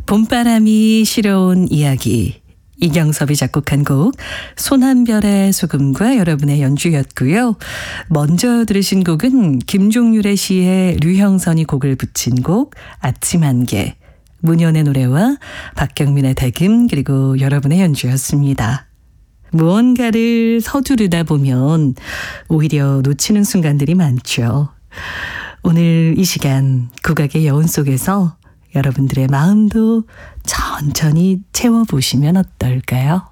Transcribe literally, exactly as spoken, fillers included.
봄바람이 실어온 이야기, 이경섭이 작곡한 곡 손한별의 소금과 여러분의 연주였고요. 먼저 들으신 곡은 김종률의 시에 류형선이 곡을 붙인 곡 아침 한개, 문현의 노래와 박경민의 대금, 그리고 여러분의 연주였습니다. 무언가를 서두르다 보면 오히려 놓치는 순간들이 많죠. 오늘 이 시간 국악의 여운 속에서 여러분들의 마음도 천천히 채워보시면 어떨까요?